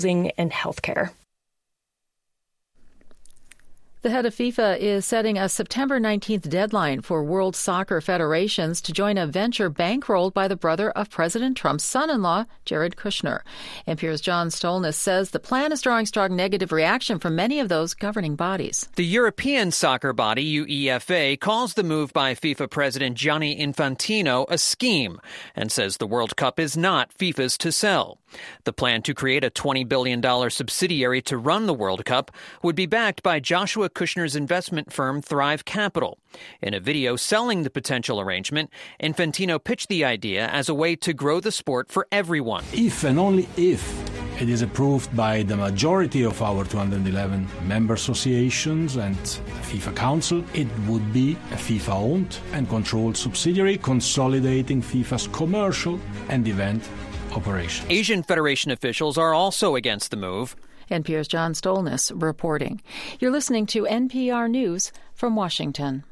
and healthcare. The head of FIFA is setting a September 19th deadline for World Soccer Federations to join a venture bankrolled by the brother of President Trump's son-in-law, Jared Kushner. NPR's John Stolnis says the plan is drawing strong negative reaction from many of those governing bodies. The European soccer body, UEFA, calls the move by FIFA President Gianni Infantino a scheme and says the World Cup is not FIFA's to sell. The plan to create a $20 billion subsidiary to run the World Cup would be backed by Joshua Kushner's investment firm Thrive Capital. In a video selling the potential arrangement, Infantino pitched the idea as a way to grow the sport for everyone. If and only if it is approved by the majority of our 211 member associations and the FIFA Council, it would be a FIFA-owned and controlled subsidiary consolidating FIFA's commercial and event operations. Asian Federation officials are also against the move. NPR's John Stolnis reporting. You're listening to NPR News from Washington.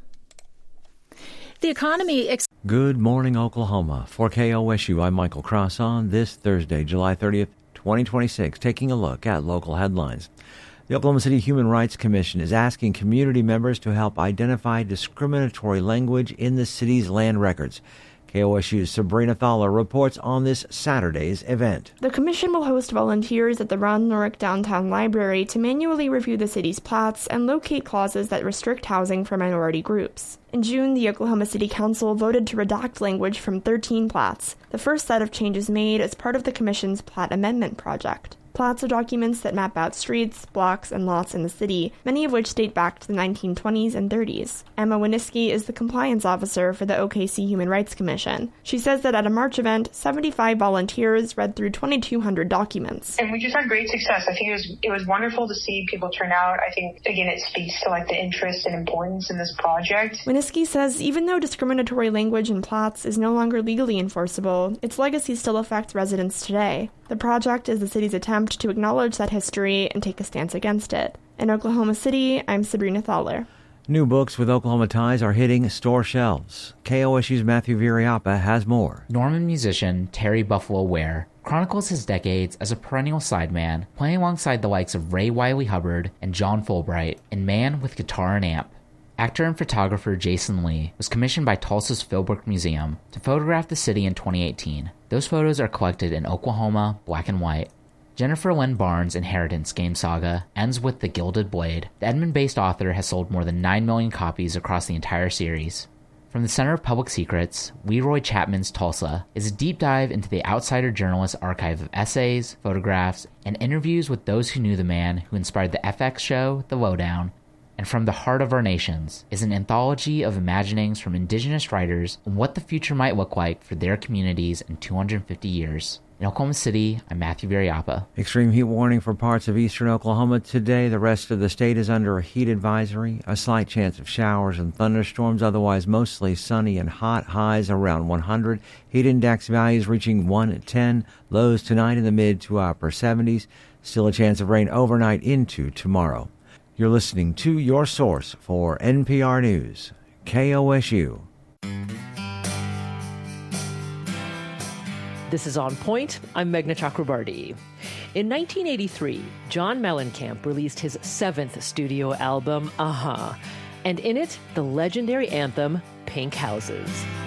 The economy... Good morning, Oklahoma. For KOSU, I'm Michael Cross on this Thursday, July 30th, 2026, taking a look at local headlines. The Oklahoma City Human Rights Commission is asking community members to help identify discriminatory language in the city's land records. KOSU's Sabrina Thaler reports on this Saturday's event. The commission will host volunteers at the Ron Norick Downtown Library to manually review the city's plats and locate clauses that restrict housing for minority groups. In June, the Oklahoma City Council voted to redact language from 13 plats, the first set of changes made as part of the commission's Plat Amendment project. Plats are documents that map out streets, blocks, and lots in the city, many of which date back to the 1920s and 30s. Emma Winiski is the compliance officer for the OKC Human Rights Commission. She says that at a March event, 75 volunteers read through 2,200 documents. And we just had great success. I think it was wonderful to see people turn out. I think, again, it speaks to the interest and importance in this project. Winiski says even though discriminatory language in plats is no longer legally enforceable, its legacy still affects residents today. The project is the city's attempt to acknowledge that history and take a stance against it. In Oklahoma City, I'm Sabrina Thaler. New books with Oklahoma ties are hitting store shelves. KOSU's Matthew Viriapa has more. Norman musician Terry Buffalo Ware chronicles his decades as a perennial sideman, playing alongside the likes of Ray Wiley Hubbard and John Fulbright in Man with Guitar and Amp. Actor and photographer Jason Lee was commissioned by Tulsa's Philbrook Museum to photograph the city in 2018. Those photos are collected in Oklahoma, black and white. Jennifer Lynn Barnes' Inheritance game saga ends with The Gilded Blade. The Edmond-based author has sold more than 9 million copies across the entire series. From the Center of Public Secrets, Leroy Chapman's Tulsa is a deep dive into the outsider journalist's archive of essays, photographs, and interviews with those who knew the man who inspired the FX show The Lowdown. And From the Heart of Our Nations is an anthology of imaginings from indigenous writers on what the future might look like for their communities in 250 years. In Oklahoma City, I'm Matthew Viriapa. Extreme heat warning for parts of eastern Oklahoma today. The rest of the state is under a heat advisory. A slight chance of showers and thunderstorms, otherwise mostly sunny and hot. Highs around 100. Heat index values reaching 110. Lows tonight in the mid to upper 70s. Still a chance of rain overnight into tomorrow. You're listening to your source for NPR News, KOSU. This is On Point. I'm Meghna Chakrabarti. In 1983, John Mellencamp released his 7th studio album, and in it, the legendary anthem, Pink Houses.